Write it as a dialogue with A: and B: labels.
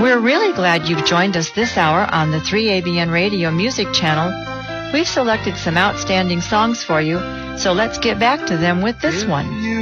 A: We're really glad you've joined us this hour on the 3ABN Radio Music Channel. We've selected some outstanding songs for you, so let's get back to them with this one.